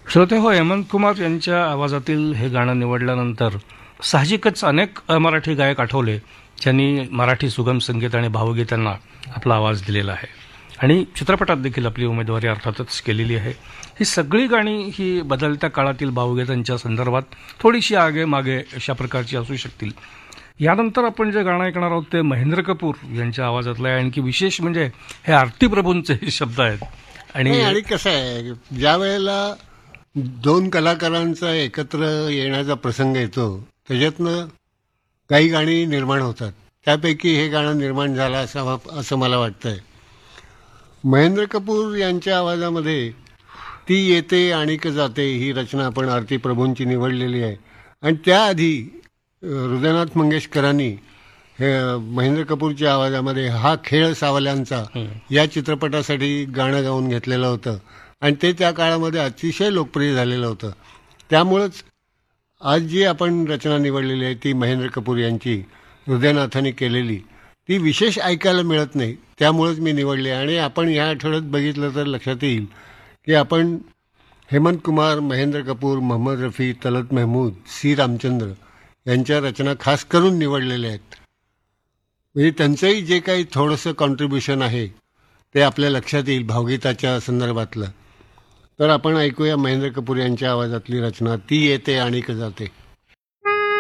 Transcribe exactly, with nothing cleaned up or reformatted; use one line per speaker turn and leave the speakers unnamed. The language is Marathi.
श्रोते हो, हेमंत कुमार यांच्या आवाजातील हे गाणं निवडल्यानंतर साहजिकच अनेक अ, मराठी गायक आठवले ज्यांनी मराठी सुगम संगीत आणि भावगीतांना आपला आवाज दिलेला आहे आणि चित्रपटात देखील आपली उमेदवारी अर्थातच केलेली आहे. ही सगळी गाणी ही बदलत्या काळातील भावगीतांच्या संदर्भात थोडीशी आगे मागे अशा प्रकारची असू शकतील. यानंतर आपण जे गाणं ऐकणार आहोत ते महेंद्र कपूर यांच्या आवाजातलं आहे. आणखी विशेष म्हणजे हे आरती प्रभूंचे शब्द आहेत.
नाही,
आणि
आणि कसं आहे, ज्या वेळेला दोन कलाकारांचा एकत्र येण्याचा प्रसंग येतो त्याच्यातनं काही गाणी निर्माण होतात. त्यापैकी हे गाणं निर्माण झालं असं असं मला वाटतंय. महेंद्र कपूर यांच्या आवाजामध्ये ती येते आणिक जाते ही रचना आपण आरती प्रभूंची निवडलेली आहे. आणि त्याआधी अ, हृदयनाथ मंगेशकरांनी हे महेंद्र कपूरच्या आवाजामध्ये हा खेळ सावल्यांचा या चित्रपटासाठी गाणं गाऊन घेतलेलं होतं आणि ते त्या काळामध्ये अतिशय लोकप्रिय झालेलं होतं. त्यामुळंच आज जी आपण रचना निवडलेली आहे ती महेंद्र कपूर यांची हृदयनाथांनी केलेली, ती विशेष ऐकायला मिळत नाही, त्यामुळंच मी निवडली. आणि आपण ह्या आठवड्यात बघितलं तर लक्षात येईल की आपण हेमंत कुमार, महेंद्र कपूर, मोहम्मद रफी, तलत महमूद, सी रामचंद्र यांच्या रचना खास करून निवडलेल्या आहेत. म्हणजे त्यांचंही जे काही थोडंसं कॉन्ट्रीब्युशन आहे ते आपल्या लक्षात येईल भावगीताच्या संदर्भातलं. तर आपण ऐकूया महेंद्र कपूर यांच्या आवाजातली रचना ती येते आणिक जाते.